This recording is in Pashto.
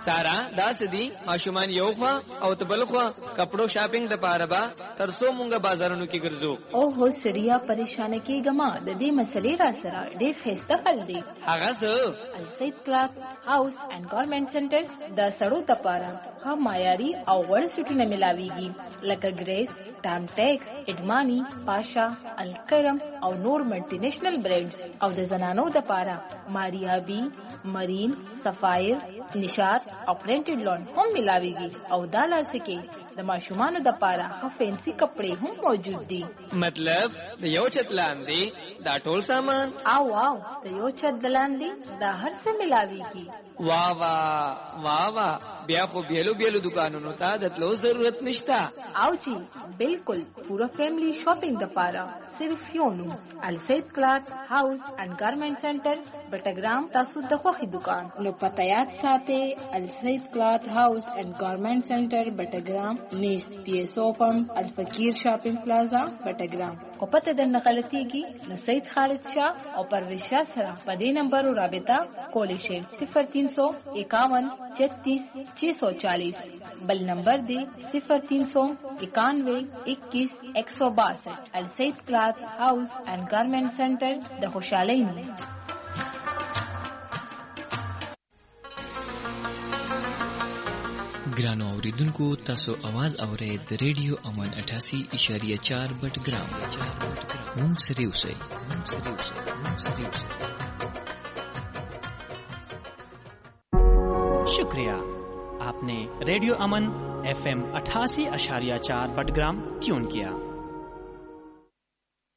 سارا دا سدي ماشومان یو خوا او تبل خوا کپړو شاپینګ د پاره با ترسو مونږه بازارونو کې ګرځو. او هو سړیا پریشان کېګما د دې مسلې را سره ډېر خسته خل دی. هغه څه السید کلاث هاوس اینڈ گارمنټ سنټر د سړو د پاره ها معیاري او وړ سټونه ملاويږي لکه ګریس، ټام ټیکس، اډمانی، پاشا، الکرم او نور ملټي نېشنل برانډز او د زنانو د پاره ماریابي، مرین، سفایر، نشاط او پرنټډ لون هم ملاويږي او دا لاسکه د ماشومانو د پاره ها فینسي کپڑے هم موجود دي. مطلب د یو چت لاندې دا ټول سامان او د یو چت لاندې دا هر څه ملاويږي. واہ واہ واہ واہ بیا خو بیلو بیلو دکانونو ته د تلو ضرورت نشتا. او جی بالکل پورا فیملی شاپینګ د پاره صرف یو نوم السید کلاث هاوس اینڈ گارمنټ سنټر بټګرام تاسو د خوخي دکان نو پته یاد ساتئ السید کلاث هاوس اینڈ گارمنټ سنټر بټګرام نیس پی ایس او پمپ الفقیر شاپینګ پلازا بټګرام. او پته د نقلتيږي نو سید خالد شاه او پرویز شاه سره په دې نمبر رابطه کولی شئ 0351 36 640 بل نمبر دی 0391 21 162. السید کلاث هاوس اینڈ گارمنٹ سنټر د خوشحالۍ نوم. ګرانو اوریدونکو تاسو आवाज اورئ د ریډیو امن 88.4 بټګرام. مونږ سره اوسئ. शुक्रिया, आपने रेडियो अमन FM 88.4 बटग्राम ट्यून किया.